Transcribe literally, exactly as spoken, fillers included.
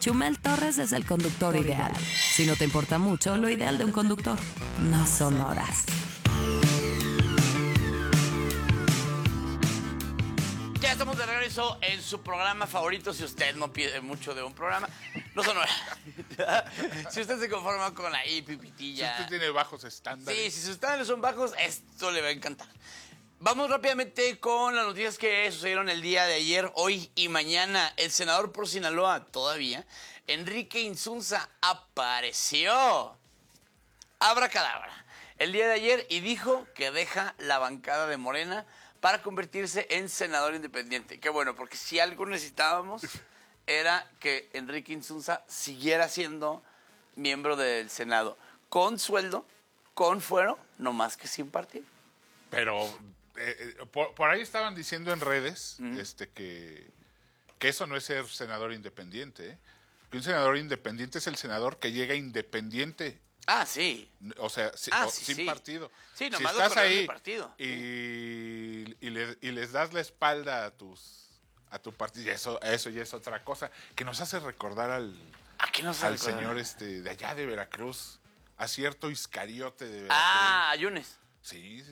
Chumel Torres es el conductor ideal. Si no te importa mucho, lo ideal de un conductor no son horas. Ya estamos de regreso en su programa favorito. Si usted no pide mucho de un programa, no son horas. Si usted se conforma con ahí, pipitilla. Si usted tiene bajos estándares. Sí, si sus estándares son bajos, esto le va a encantar. Vamos rápidamente con las noticias que sucedieron el día de ayer, hoy y mañana. El senador por Sinaloa, todavía, Enrique Insunza, apareció. Abracadabra. El día de ayer y dijo que deja la bancada de Morena para convertirse en senador independiente. Qué bueno, porque si algo necesitábamos era que Enrique Insunza siguiera siendo miembro del Senado. Con sueldo, con fuero, no más que sin partido. Pero eh, eh, por, por ahí estaban diciendo en redes uh-huh. este, que, que eso no es ser senador independiente. ¿eh? Que un senador independiente es el senador que llega independiente. Ah, sí. O sea, si, ah, o, sí, sin sí. partido. Sí, si nomás estás ahí partido. Y, y, le, y les das la espalda a tus a tu partido, eso, eso ya es otra cosa, que nos hace recordar al, ¿A qué nos al recordar? señor este de allá de Veracruz, a cierto Iscariote de Veracruz. Ah, Yunes. Sí, sí.